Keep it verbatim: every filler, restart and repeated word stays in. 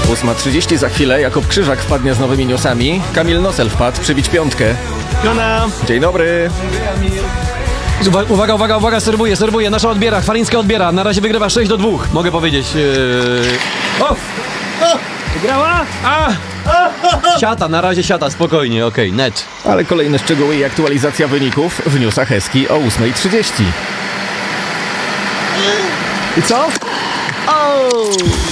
ósma trzydzieści za chwilę. Jakub Krzyżak wpadnie z nowymi newsami. Kamil Nosel wpadł przybić piątkę. Piona. Dzień dobry. Uwa- Uwaga, uwaga, uwaga, serwuje, serwuje. Nasza odbiera, Chwalińska odbiera. Na razie wygrywa sześć do dwóch. Mogę powiedzieć. Yy... O! Wygrała? A! Siata, na razie siata, spokojnie, okej, net. Ale kolejne szczegóły i aktualizacja wyników w newsach Eski o ósma trzydzieści. I co?